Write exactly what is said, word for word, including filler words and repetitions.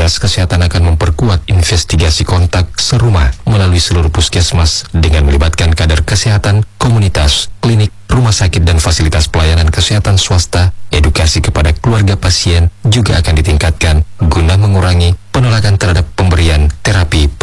Dinas Kesehatan akan memperkuat investigasi kontak serumah melalui seluruh puskesmas dengan melibatkan kader kesehatan, komunitas, klinik, rumah sakit dan fasilitas pelayanan kesehatan swasta. Edukasi kepada keluarga pasien juga akan ditingkatkan guna mengurangi penolakan terhadap pemberian terapi